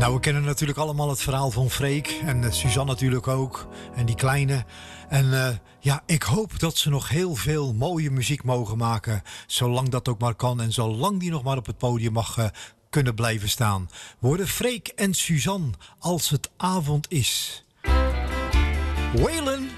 Nou, we kennen natuurlijk allemaal het verhaal van Freek en Suzanne natuurlijk ook. En die kleine. En ja, ik hoop dat ze nog heel veel mooie muziek mogen maken. Zolang dat ook maar kan en zolang die nog maar op het podium mag kunnen blijven staan. Worden Freek en Suzanne als het avond is. Waylon.